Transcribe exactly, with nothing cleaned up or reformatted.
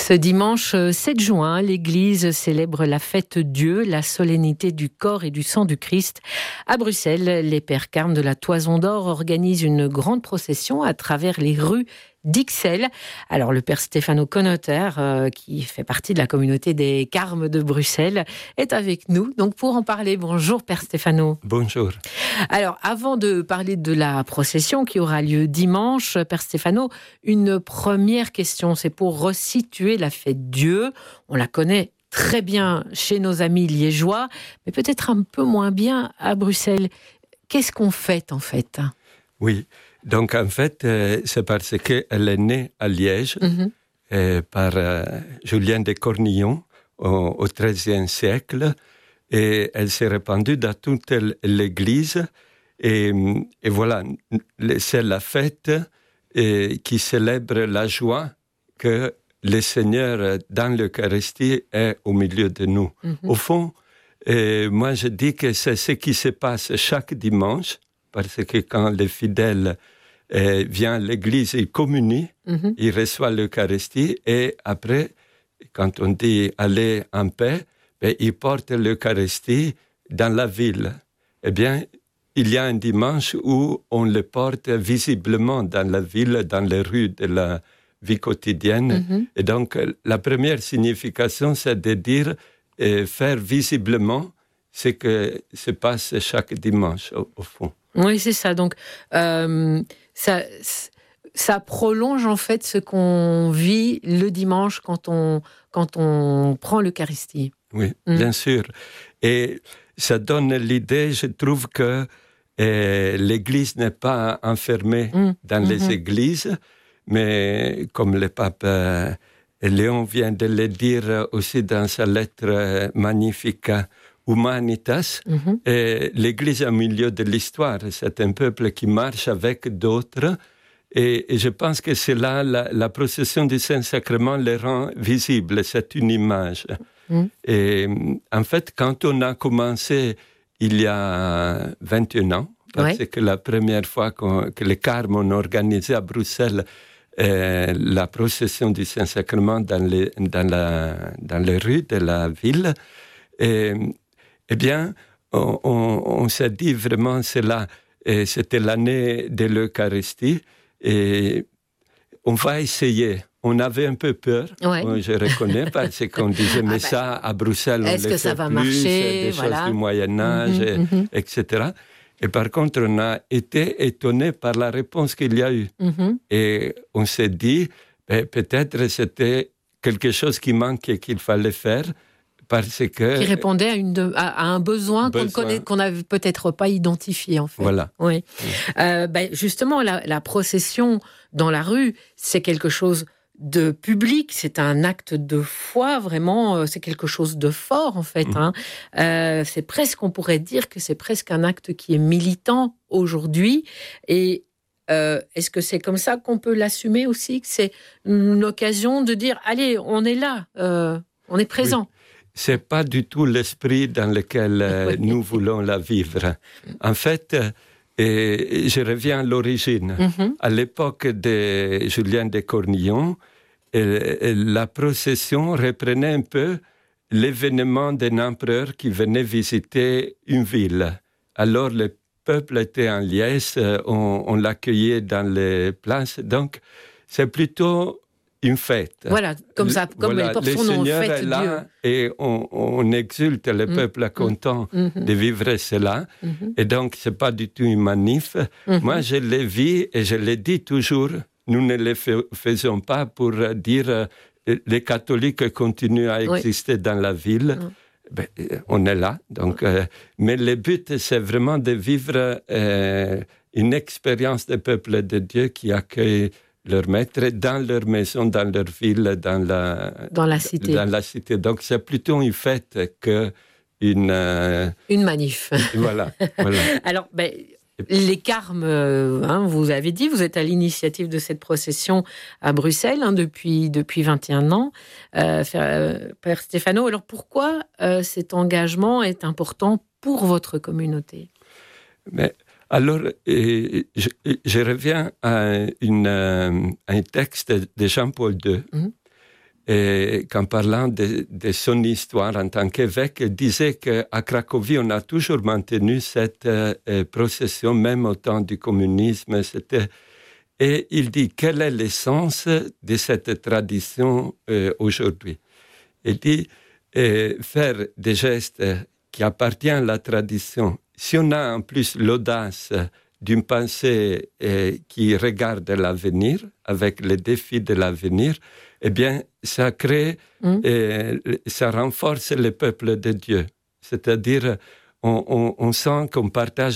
Ce dimanche sept juin, l'Église célèbre la fête Dieu, la solennité du corps et du sang du Christ. À Bruxelles, les Pères Carmes de la Toison d'Or organisent une grande procession à travers les rues d'Ixelles. Alors le Père Stefano Conoter, euh, qui fait partie de la communauté des Carmes de Bruxelles, est avec nous. Donc pour en parler, bonjour Père Stefano. Bonjour. Alors avant de parler de la procession qui aura lieu dimanche, Père Stefano, une première question, c'est pour resituer la fête Dieu. On la connaît très bien chez nos amis liégeois, mais peut-être un peu moins bien à Bruxelles. Qu'est-ce qu'on fête en fait ? Oui. Donc, en fait, euh, c'est parce qu'elle est née à Liège mm-hmm. euh, par euh, Julien de Cornillon au, au treizième siècle et elle s'est répandue dans toute l'Église. Et, et voilà, c'est la fête euh, qui célèbre la joie que le Seigneur, dans l'Eucharistie, est au milieu de nous. Mm-hmm. Au fond, euh, moi, je dis que c'est ce qui se passe chaque dimanche, parce que quand les fidèles Euh, vient à l'église, il communie, mm-hmm. il reçoit l'Eucharistie et après, quand on dit aller en paix, ben, il porte l'Eucharistie dans la ville. Eh bien, il y a un dimanche où on le porte visiblement dans la ville, dans les rues de la vie quotidienne. Mm-hmm. Et donc, la première signification, c'est de dire, euh, faire visiblement ce que se passe chaque dimanche, au, au fond. Oui, c'est ça. Donc, euh, ça, ça prolonge en fait ce qu'on vit le dimanche quand on, quand on prend l'Eucharistie. Oui, mmh. bien sûr. Et ça donne l'idée, je trouve, que euh, l'Église n'est pas enfermée mmh. dans mmh. les églises, mais comme le pape euh, Léon vient de le dire aussi dans sa lettre Magnificat, Humanitas, mm-hmm. et l'Église au milieu de l'histoire. C'est un peuple qui marche avec d'autres. Et, et je pense que c'est là, la, la procession du Saint-Sacrement le rend visible. C'est une image. Mm. Et en fait, quand on a commencé il y a vingt et un ans, parce ouais. que la première fois que les Carmes ont organisé à Bruxelles euh, la procession du Saint-Sacrement dans les, dans, la, dans les rues de la ville, et, eh bien, on, on, on s'est dit vraiment cela. Et c'était l'année de l'Eucharistie. Et on va essayer. On avait un peu peur, ouais. je reconnais, parce qu'on disait, mais ah ben, ça, à Bruxelles, on est-ce le que fait ça va plus, marcher, c'est des voilà. choses du Moyen-Âge, mm-hmm, et, mm-hmm. et cetera. Et par contre, on a été étonnés par la réponse qu'il y a eu. Mm-hmm. Et on s'est dit, ben, peut-être c'était quelque chose qui manquait, qu'il fallait faire. Parce que, qui répondait à, une de, à, à un besoin, besoin. qu'on n'avait peut-être pas identifié, en fait. Voilà. Oui. oui. Euh, ben justement, la, la procession dans la rue, c'est quelque chose de public, c'est un acte de foi, vraiment, c'est quelque chose de fort, en fait. Mmh. Hein. Euh, c'est presque, on pourrait dire que c'est presque un acte qui est militant aujourd'hui. Et euh, est-ce que c'est comme ça qu'on peut l'assumer aussi, que c'est une occasion de dire, allez, on est là, euh, on est présent. Oui. C'est pas du tout l'esprit dans lequel euh, oui. nous voulons la vivre. En fait, euh, et je reviens à l'origine. Mm-hmm. À l'époque de Julien de Cornillon, euh, la procession reprenait un peu l'événement d'un empereur qui venait visiter une ville. Alors le peuple était en liesse, on, on l'accueillait dans les places. Donc, c'est plutôt une fête. Voilà, comme ça, comme voilà, elle porte son nom, fête est là, Dieu. Et on, on exulte, le mmh, peuple est content mmh, de vivre cela. Mmh. Et donc, ce n'est pas du tout une manif. Mmh. Moi, je l'ai vu et je l'ai dit toujours, nous ne le faisons pas pour dire euh, les catholiques continuent à exister oui. dans la ville. Mmh. Ben, on est là. Donc, euh, mais le but, c'est vraiment de vivre euh, une expérience de peuple de Dieu qui accueille leur maître dans leur maison, dans leur ville, dans la, dans la cité. Dans la cité. Donc, c'est plutôt une fête qu'une... Euh... Une manif. Voilà. voilà. Alors, ben, les Carmes, hein, vous avez dit, vous êtes à l'initiative de cette procession à Bruxelles hein, depuis, depuis vingt et un ans. Euh, Père Stefano, alors pourquoi euh, cet engagement est important pour votre communauté ? Mais... Alors, euh, je, je reviens à, une, euh, à un texte de Jean-Paul deux. Mm-hmm. et qu'en parlant de, de son histoire en tant qu'évêque, il disait qu'à Cracovie, on a toujours maintenu cette euh, procession, même au temps du communisme. C'était... Et il dit, quel est l'essence de cette tradition euh, aujourd'hui? Il dit, euh, faire des gestes qui appartiennent à la tradition. Si on a en plus l'audace d'une pensée euh, qui regarde l'avenir, avec les défis de l'avenir, eh bien, ça crée, mmh. euh, ça renforce le peuple de Dieu. C'est-à-dire, on, on, on sent qu'on partage